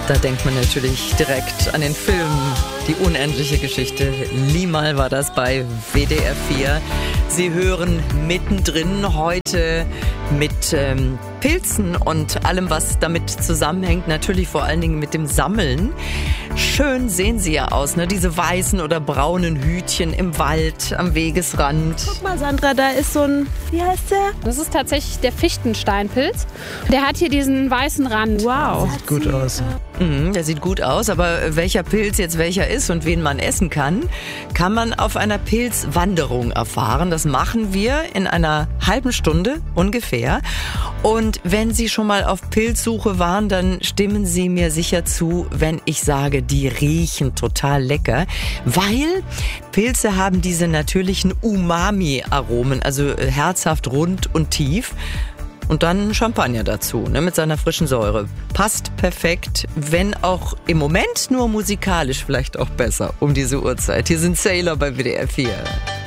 Da denkt man natürlich direkt an den Film Die unendliche Geschichte. Limal war das bei WDR 4. Sie hören mittendrin heute mit Pilzen und allem, was damit zusammenhängt. Natürlich vor allen Dingen mit dem Sammeln. Schön sehen sie ja aus, ne? Diese weißen oder braunen Hütchen im Wald, am Wegesrand. Guck mal, Sandra, da ist so ein, wie heißt der? Das ist tatsächlich der Fichtensteinpilz. Der hat hier diesen weißen Rand. Wow. Sieht gut aus. Der sieht gut aus, aber welcher Pilz jetzt welcher ist und wen man essen kann man auf einer Pilzwanderung erfahren. Das machen wir in einer halben Stunde ungefähr. Und wenn Sie schon mal auf Pilzsuche waren, dann stimmen Sie mir sicher zu, wenn ich sage, die riechen total lecker, weil Pilze haben diese natürlichen Umami-Aromen, also herzhaft, rund und tief. Und dann Champagner dazu, ne, mit seiner frischen Säure. Passt perfekt, wenn auch im Moment nur musikalisch vielleicht auch besser um diese Uhrzeit. Hier sind Sailor bei WDR 4.